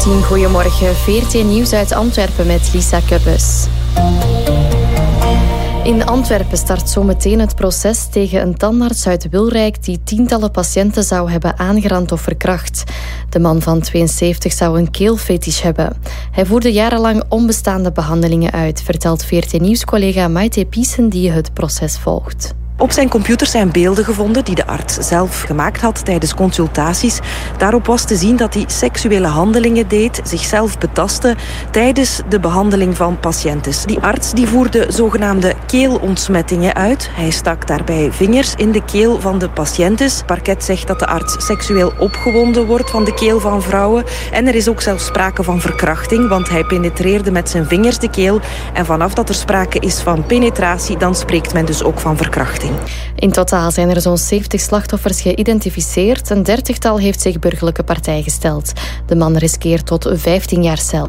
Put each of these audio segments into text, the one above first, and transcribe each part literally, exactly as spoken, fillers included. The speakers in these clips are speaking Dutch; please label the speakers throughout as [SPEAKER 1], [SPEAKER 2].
[SPEAKER 1] half tien, goedemorgen. V R T Nieuws uit Antwerpen met Lisa Kuppes. In Antwerpen start zometeen het proces tegen een tandarts uit Wilrijk die tientallen patiënten zou hebben aangerand of verkracht. De man van tweeënzeventig zou een keelfetish hebben. Hij voerde jarenlang onbestaande behandelingen uit, vertelt V R T Nieuws-collega Maite Piesen die het proces volgt.
[SPEAKER 2] Op zijn computer zijn beelden gevonden die de arts zelf gemaakt had tijdens consultaties. Daarop was te zien dat hij seksuele handelingen deed, zichzelf betastte tijdens de behandeling van patiënten. Die arts die voerde zogenaamde keelontsmettingen uit. Hij stak daarbij vingers in de keel van de patiënten. Parket zegt dat de arts seksueel opgewonden wordt van de keel van vrouwen. En er is ook zelfs sprake van verkrachting, want hij penetreerde met zijn vingers de keel. En vanaf dat er sprake is van penetratie, dan spreekt men dus ook van verkrachting.
[SPEAKER 1] In totaal zijn er zo'n zeventig slachtoffers geïdentificeerd. Een dertigtal heeft zich burgerlijke partij gesteld. De man riskeert tot vijftien jaar cel.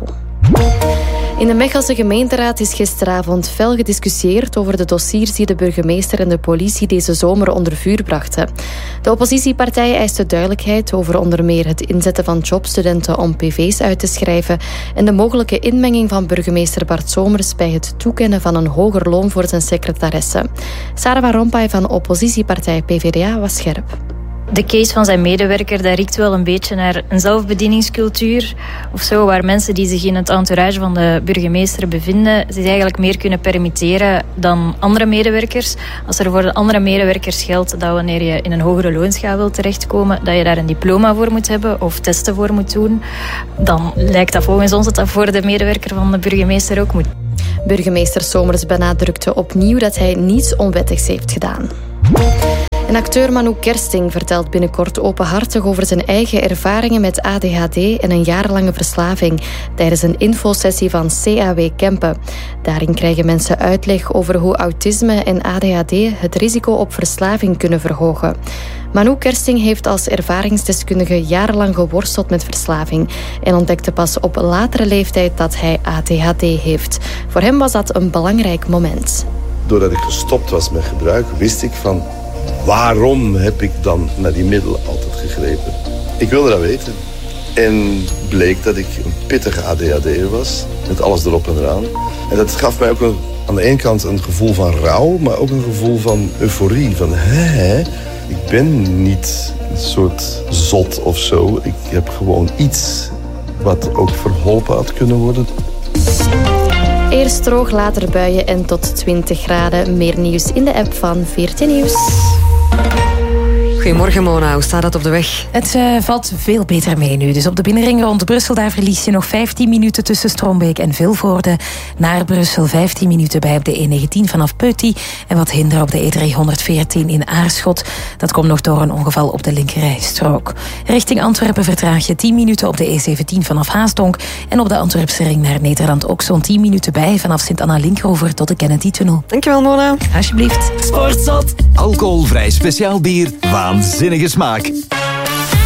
[SPEAKER 1] In de Mechelse gemeenteraad is gisteravond fel gediscussieerd over de dossiers die de burgemeester en de politie deze zomer onder vuur brachten. De oppositiepartij eiste duidelijkheid over onder meer het inzetten van jobstudenten om P V's uit te schrijven en de mogelijke inmenging van burgemeester Bart Somers bij het toekennen van een hoger loon voor zijn secretaresse. Sarah Van Rompuy van oppositiepartij P V D A was scherp.
[SPEAKER 3] De case van zijn medewerker, dat riekt wel een beetje naar een zelfbedieningscultuur of zo, waar mensen die zich in het entourage van de burgemeester bevinden zich eigenlijk meer kunnen permitteren dan andere medewerkers. Als er voor de andere medewerkers geldt dat wanneer je in een hogere loonschaal wilt terechtkomen, dat je daar een diploma voor moet hebben of testen voor moet doen, dan lijkt dat volgens ons dat dat voor de medewerker van de burgemeester ook moet.
[SPEAKER 1] Burgemeester Somers benadrukte opnieuw dat hij niets onwettigs heeft gedaan. En acteur Manu Kersting vertelt binnenkort openhartig over zijn eigen ervaringen met A D H D en een jarenlange verslaving tijdens een infosessie van C A W Kempen. Daarin krijgen mensen uitleg over hoe autisme en A D H D het risico op verslaving kunnen verhogen. Manu Kersting heeft als ervaringsdeskundige jarenlang geworsteld met verslaving en ontdekte pas op latere leeftijd dat hij A D H D heeft. Voor hem was dat een belangrijk moment.
[SPEAKER 4] Doordat ik gestopt was met gebruik, wist ik van waarom heb ik dan naar die middelen altijd gegrepen. Ik wilde dat weten. En bleek dat ik een pittige A D H D'er was, met alles erop en eraan. En dat gaf mij ook een, aan de ene kant een gevoel van rouw, maar ook een gevoel van euforie. Van hè, ik ben niet een soort zot of zo. Ik heb gewoon iets wat ook verholpen had kunnen worden.
[SPEAKER 1] Eerst droog, later buien en tot twintig graden. Meer nieuws in de app van V R T Nieuws.
[SPEAKER 5] Goedemorgen Mona, hoe staat het op de weg?
[SPEAKER 6] Het uh, valt veel beter mee nu. Dus op de binnenring rond Brussel, daar verlies je nog vijftien minuten tussen Strombeek en Vilvoorde. Naar Brussel vijftien minuten bij op de E negentien vanaf Peuty. En wat hinder op de E driehonderdveertien in Aarschot. Dat komt nog door een ongeval op de linkerrijstrook. Richting Antwerpen vertraag je tien minuten op de E zeventien vanaf Haasdonk. En op de Antwerpse ring naar Nederland ook zo'n tien minuten bij vanaf Sint-Anna-Linkhover tot de Kennedy-tunnel.
[SPEAKER 5] Dankjewel Mona.
[SPEAKER 6] Alsjeblieft.
[SPEAKER 7] Sportzot. Alcoholvrij speciaal bier. Waanzinnige smaak.